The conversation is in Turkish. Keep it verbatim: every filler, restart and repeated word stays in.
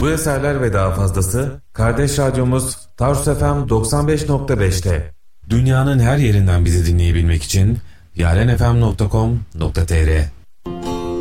Bu eserler ve daha fazlası kardeş radyomuz Tarsus F M doksan beş nokta beş'te. Dünyanın her yerinden bizi dinleyebilmek için yarenfm nokta com nokta tr